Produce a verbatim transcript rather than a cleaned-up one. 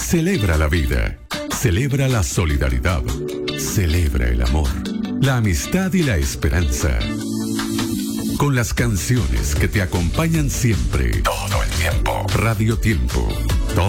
Celebra la vida, celebra la solidaridad, celebra el amor, la amistad y la esperanza. Con las canciones que te acompañan siempre, todo el tiempo. Radio Tiempo.